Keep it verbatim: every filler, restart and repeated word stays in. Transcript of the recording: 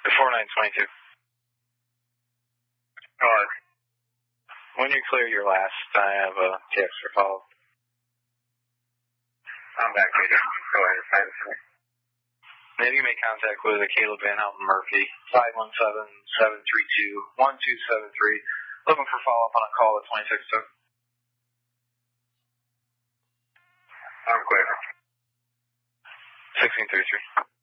four nine two two. Alright. When you clear your last, I have a text for follow. I'm back, Peter. Go ahead and sign for me. Then you make contact with a Caleb Van Houten Murphy, five one seven, seven three two, one two seven three. Looking for follow-up on a call at twenty-six two. I'm clear. sixteen thirty-three.